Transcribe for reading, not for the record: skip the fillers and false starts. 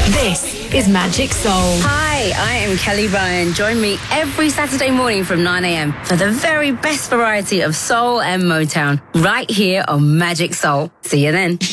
This is Magic Soul. Hi, I am Kelly Ryan. Join me every Saturday morning from 9 a.m. for the very best variety of soul and Motown right here on Magic Soul. See you then.